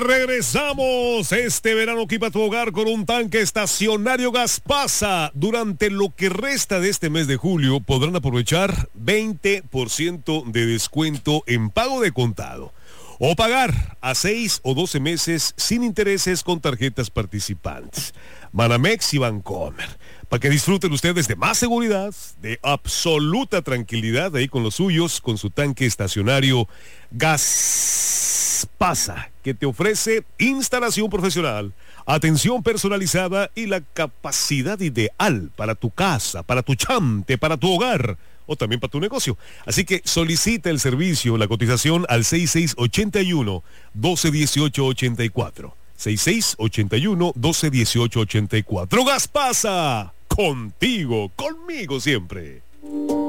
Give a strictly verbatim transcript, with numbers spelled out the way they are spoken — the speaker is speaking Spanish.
regresamos. Este verano equipa tu hogar con un tanque estacionario Gaspasa. Durante lo que resta de este mes de julio podrán aprovechar veinte por ciento de descuento en pago de contado o pagar a seis o doce meses sin intereses con tarjetas participantes Banamex y Bancomer, para que disfruten ustedes de más seguridad, de absoluta tranquilidad ahí con los suyos, con su tanque estacionario Gaspasa, que te ofrece instalación profesional, atención personalizada y la capacidad ideal para tu casa, para tu chante, para tu hogar o también para tu negocio. Así que solicita el servicio, la cotización al seis seis ocho uno, uno dos uno ocho ocho cuatro. seis seis ocho uno, uno dos uno ocho ocho cuatro. Gaspasa, contigo, conmigo siempre.